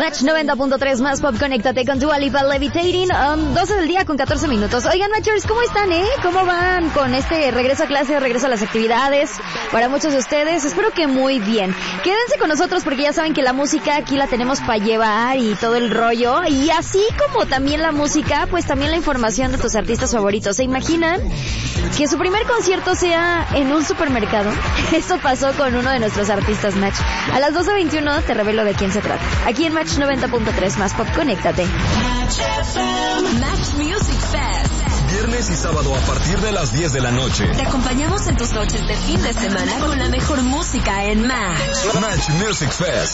Match 90.3 más pop, conéctate con Dua Lipa, Levitating, 12 del día con 14 minutos. Oigan, Matchers, ¿cómo están, ¿Cómo van con este regreso a clase, regreso a las actividades? Para muchos de ustedes, espero que muy bien. Quédense con nosotros porque ya saben que la música aquí la tenemos para llevar y todo el rollo. Y así como también la música, pues también la información de tus artistas favoritos. ¿Se imaginan que su primer concierto sea en un supermercado? Esto pasó con uno de nuestros artistas, Match. A las 12:21 te revelo de quién se trata. Aquí en Match 90.3 más pop, conéctate. Match Music Fest. Viernes y sábado a partir de las 10 de la noche. Te acompañamos en tus noches de fin de semana con la mejor música en Match. Match Music Fest.